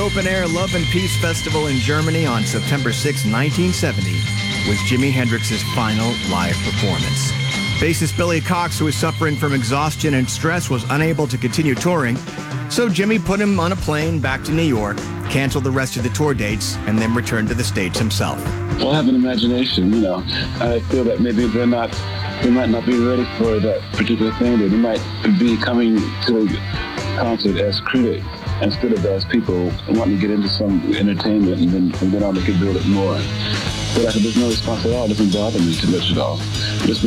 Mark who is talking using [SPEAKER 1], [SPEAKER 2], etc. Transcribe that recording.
[SPEAKER 1] open-air Love and Peace Festival in Germany on September 6, 1970, was Jimi Hendrix's final live performance. Bassist Billy Cox, who was suffering from exhaustion and stress, was unable to continue touring, so Jimmy put him on a plane back to New York, canceled the rest of the tour dates, and then returned to the States himself.
[SPEAKER 2] Well, I have an imagination, I feel that maybe they might not be ready for that particular thing. They might be coming to the concert as critics instead of as people wanting to get into some entertainment, and then from then on they could build it more. But there's no response at all. It doesn't bother me too much at all.